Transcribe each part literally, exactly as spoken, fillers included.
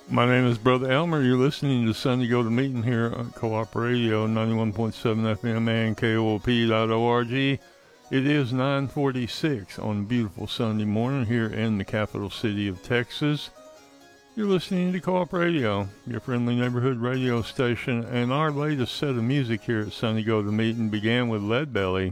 My name is Brother Elmer. You're listening to Sunday Go to Meeting here on Co-op Radio, ninety-one point seven F M and K O O P dot org. It is nine forty-six on a beautiful Sunday morning here in the capital city of Texas. You're listening to Co-op Radio, your friendly neighborhood radio station, and our latest set of music here at Sunday Go to Meeting began with Leadbelly.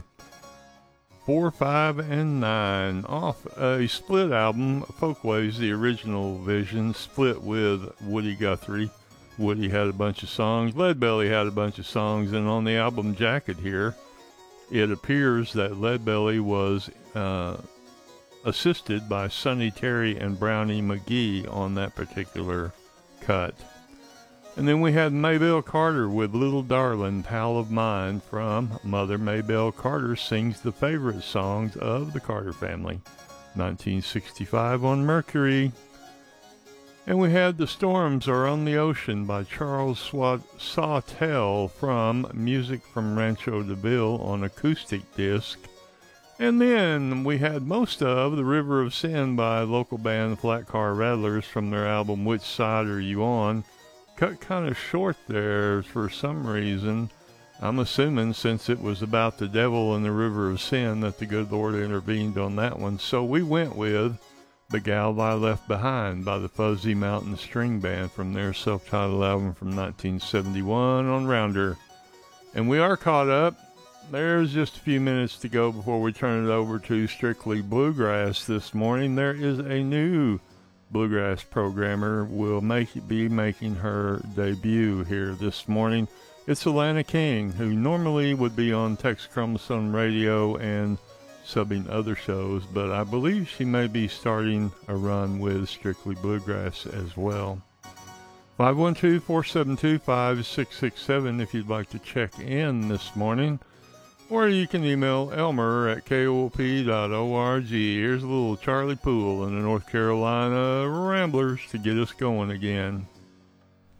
Four, Five, and Nine, off a split album, Folkways, the original vision, split with Woody Guthrie. Woody had a bunch of songs, Leadbelly had a bunch of songs, and on the album jacket here, it appears that Leadbelly was uh, assisted by Sonny Terry and Brownie McGee on that particular cut. And then we had Maybelle Carter with Little Darlin', Pal of Mine, from Mother Maybelle Carter Sings the Favorite Songs of the Carter Family, nineteen sixty-five on Mercury. And we had The Storms Are on the Ocean by Charles Sawtelle from Music from Rancho de Ville on acoustic disc. And then we had most of The River of Sin by local band Flat Car Rattlers from their album Which Side Are You On? Cut kind of short there for some reason. I'm assuming since it was about the devil and the river of sin that the good Lord intervened on that one. So we went with The Gal I Left Behind by the Fuzzy Mountain String Band from their self-titled album from nineteen seventy-one on Rounder. And we are caught up. There's just a few minutes to go before we turn it over to Strictly Bluegrass this morning. There is a new bluegrass programmer will make be making her debut here this morning. It's Alana King, who normally would be on Tex Chromosome Radio and subbing other shows, but I believe she may be starting a run with Strictly Bluegrass as well. five one two, four seven two, five six six seven if you'd like to check in this morning. Or you can email Elmer at K O O P dot org. Here's a little Charlie Poole and the North Carolina Ramblers to get us going again.